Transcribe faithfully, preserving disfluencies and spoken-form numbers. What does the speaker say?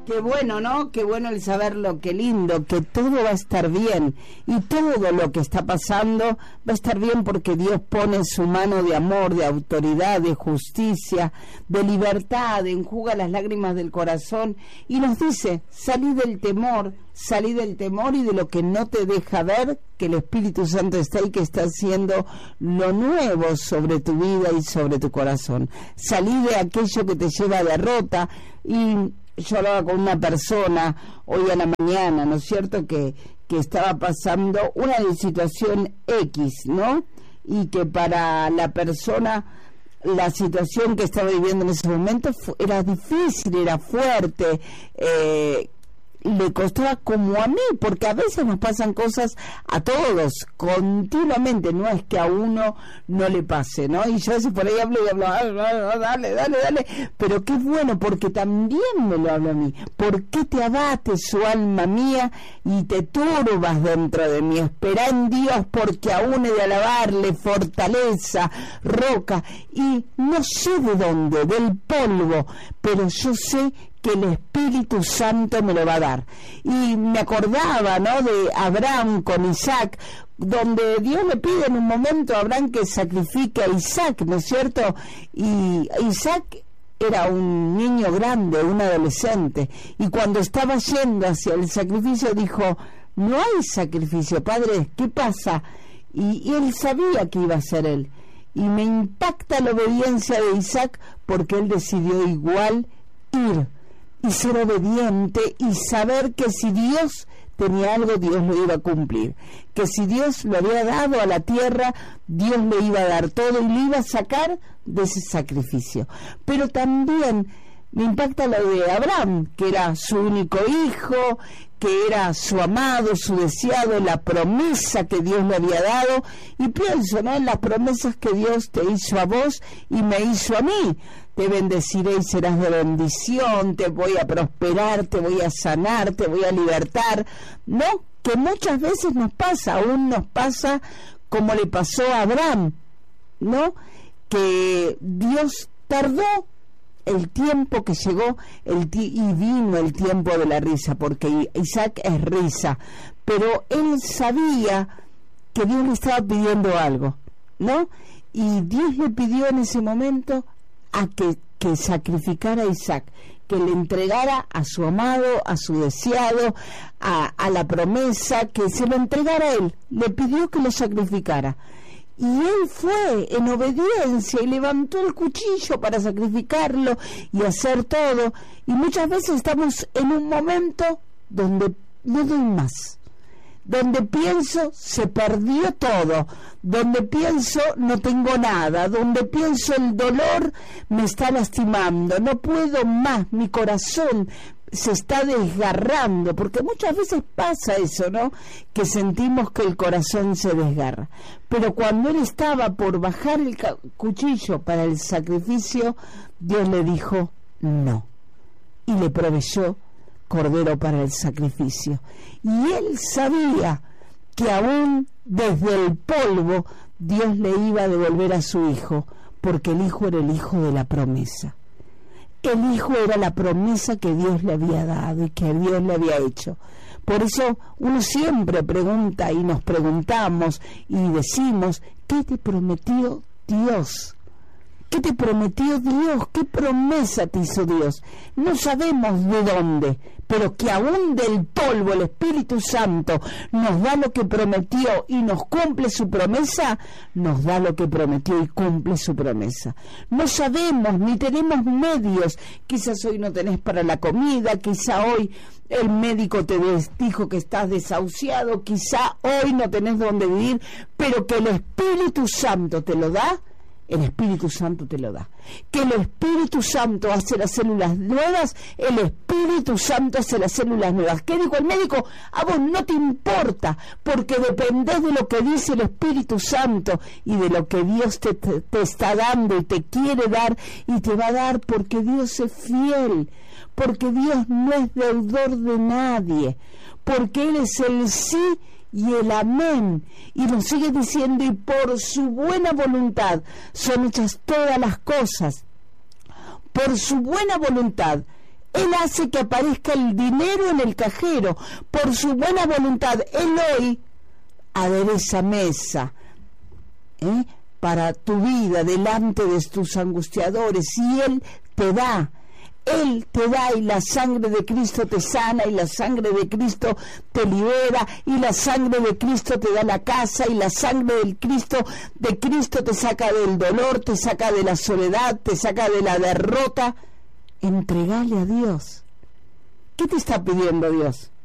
Qué bueno, ¿no? Qué bueno el saberlo, qué lindo, que todo va a estar bien y todo lo que está pasando va a estar bien porque Dios pone su mano de amor, de autoridad, de justicia, de libertad, enjuga las lágrimas del corazón y nos dice, salí del temor, salí del temor y de lo que no te deja ver, que el Espíritu Santo está ahí, que está haciendo lo nuevo sobre tu vida y sobre tu corazón. Salí de aquello que te lleva a derrota. Y yo hablaba con una persona hoy a la mañana, ¿no es cierto?, que, que estaba pasando una situación X, ¿no? Y que para la persona la situación que estaba viviendo en ese momento era difícil, era fuerte, eh, le costaba como a mí, porque a veces nos pasan cosas a todos, continuamente, no es que a uno no le pase, ¿no? Y yo a veces por ahí hablo y hablo, ah, ah, dale, dale, dale, pero qué bueno, porque también me lo habla a mí. ¿Por qué te abate su alma mía y te turbas dentro de mí? Espera en Dios, porque aún he de alabarle, fortaleza, roca, y no sé de dónde, del polvo, pero yo sé que el Espíritu Santo me lo va a dar. Y me acordaba, ¿no?, de Abraham con Isaac, donde Dios le pide en un momento a Abraham que sacrifique a Isaac, ¿no es cierto? Y Isaac era un niño grande, un adolescente, y cuando estaba yendo hacia el sacrificio dijo, no hay sacrificio, padre, ¿qué pasa? Y, y él sabía que iba a ser él. Y me impacta la obediencia de Isaac porque él decidió igual ir y ser obediente y saber que si Dios tenía algo, Dios lo iba a cumplir, que si Dios lo había dado a la tierra, Dios le iba a dar todo y le iba a sacar de ese sacrificio. Pero también me impacta lo de Abraham, que era su único hijo, que era su amado, su deseado, la promesa que Dios le había dado, y pienso, ¿no?, en las promesas que Dios te hizo a vos y me hizo a mí. Te bendeciré y serás de bendición, te voy a prosperar, te voy a sanar, te voy a libertar, ¿no? Que muchas veces nos pasa, aún nos pasa como le pasó a Abraham, ¿no? Que Dios tardó el tiempo que llegó el ti- y vino el tiempo de la risa, porque Isaac es risa, pero él sabía que Dios le estaba pidiendo algo, ¿no? Y Dios le pidió en ese momento a que, que sacrificara a Isaac, que le entregara a su amado, a su deseado, a, a la promesa, que se lo entregara a él, le pidió que lo sacrificara. Y él fue en obediencia y levantó el cuchillo para sacrificarlo y hacer todo. Y muchas veces estamos en un momento donde no doy más, donde pienso se perdió todo, donde pienso no tengo nada, donde pienso el dolor me está lastimando, no puedo más, mi corazón se está desgarrando, porque muchas veces pasa eso, ¿no?, que sentimos que el corazón se desgarra. Pero cuando él estaba por bajar el cuchillo para el sacrificio, Dios le dijo no, y le proveyó cordero para el sacrificio. Y él sabía que aún desde el polvo Dios le iba a devolver a su hijo, porque el hijo era el hijo de la promesa. El hijo era la promesa que Dios le había dado y que Dios le había hecho. Por eso uno siempre pregunta y nos preguntamos y decimos, ¿qué te prometió Dios? ¿Qué te prometió Dios? ¿Qué promesa te hizo Dios? No sabemos de dónde, pero que aún del polvo el Espíritu Santo nos da lo que prometió y nos cumple su promesa, nos da lo que prometió y cumple su promesa. No sabemos ni tenemos medios, quizás hoy no tenés para la comida, quizá hoy el médico te dijo que estás desahuciado, quizá hoy no tenés dónde vivir, pero que el Espíritu Santo te lo da. El Espíritu Santo te lo da. Que el Espíritu Santo hace las células nuevas, el Espíritu Santo hace las células nuevas. ¿Qué dijo el médico? A vos no te importa, porque dependés de lo que dice el Espíritu Santo y de lo que Dios te, te, te está dando y te quiere dar y te va a dar, porque Dios es fiel, porque Dios no es deudor de nadie, porque Él es el sí y el amén, y nos sigue diciendo, y por su buena voluntad son hechas todas las cosas. Por su buena voluntad Él hace que aparezca el dinero en el cajero. Por su buena voluntad, Él hoy adereza mesa ¿eh? para tu vida delante de tus angustiadores, y Él te da. Él te da, y la sangre de Cristo te sana, y la sangre de Cristo te libera, y la sangre de Cristo te da la casa, y la sangre del Cristo de Cristo te saca del dolor, te saca de la soledad, te saca de la derrota. Entregale a Dios. ¿Qué te está pidiendo Dios?